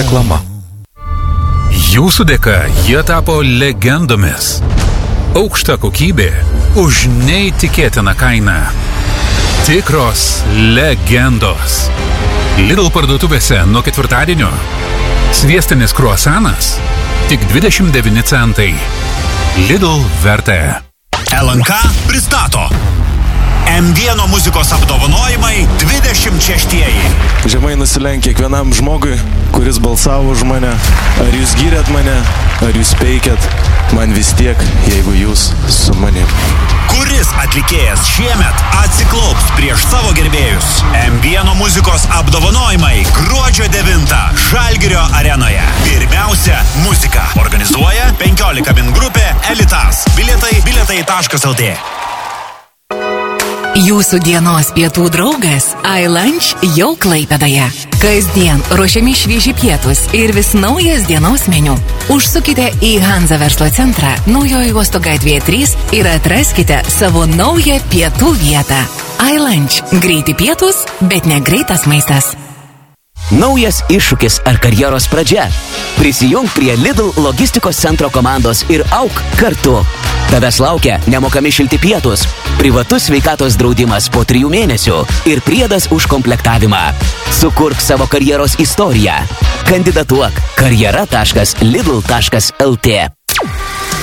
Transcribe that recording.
Reklama. Jūsų dėka jie tapo legendomis. Aukšta kokybė už neįtikėtiną kainą. Tikros legendos. Lidl parduotuvėse nuo ketvirtadienio. Sviestinis kruasanas tik 29 centai. Lidl vertė. LNK pristato M1 muzikos apdovanojimai 26-ieji. Žemai nusilenk kiekvienam žmogui, kuris balsavo už mane. Ar jūs gyrėt mane, ar jūs peikėt, man vis tiek, jeigu jūs su manim. Kuris atlikėjas šiemet atsiklaups prieš savo gerbėjus? M1 muzikos apdovanojimai gruodžio 9 Žalgirio arenoje. Pirmiausia, muzika. Organizuoja 15 min grupė Elitas. Bilietai.lt. Jūsų dienos pietų draugas iLunch jau Klaipėdoje. Kasdien ruošiami švieži pietus ir vis naujas dienos meniu. Užsukite į Hanza verslo centrą Naujojo Uosto gatvėje 3 ir atraskite savo naują pietų vietą. iLunch. Greiti pietus, bet ne greitas maistas. Naujas iššūkis ar karjeros pradžia. Prisijunk prie Lidl logistikos centro komandos ir auk kartu. Tavęs laukia nemokami šilti pietus, privatus sveikatos draudimas po 3 mėnesių ir priedas už komplektavimą. Sukurk savo karjeros istoriją. Kandidatuok karjera.lidl.lt.